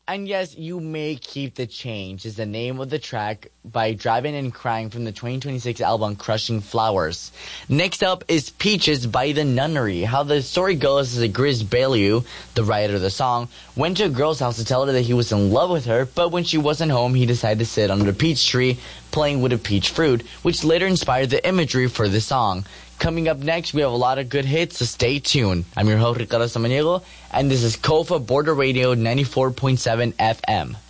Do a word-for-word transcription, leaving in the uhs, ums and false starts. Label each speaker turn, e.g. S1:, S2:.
S1: And yes, You May Keep the Change is the name of the track by Driving and Crying from the twenty twenty-six album Crushing Flowers. Next up is Peaches by The Nunnery. How the story goes is that Grizz Bailey, the writer of the song, went to a girl's house to tell her that he was in love with her, but when she wasn't home, he decided to sit under a peach tree playing with a peach fruit, which later inspired the imagery for the song. Coming up next, we have a lot of good hits, so stay tuned. I'm your host, Ricardo Samaniego, and this is Kofa Border Radio ninety-four point seven F M.